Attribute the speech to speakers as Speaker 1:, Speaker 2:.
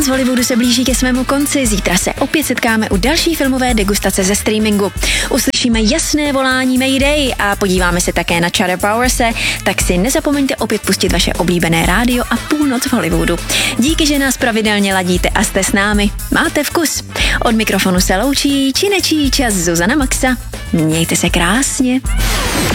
Speaker 1: z Hollywoodu se blíží ke svému konci. Zítra se opět setkáme u další filmové degustace ze streamingu. Uslyšíme jasné volání Mayday a podíváme se také na Chad Powerse, tak si nezapomeňte opět pustit vaše oblíbené rádio a Půlnoc v Hollywoodu. Díky, že nás pravidelně ladíte a jste s námi. Máte vkus. Od mikrofonu se loučí či nečí čas Zuzana Maxa. Mějte se krásně.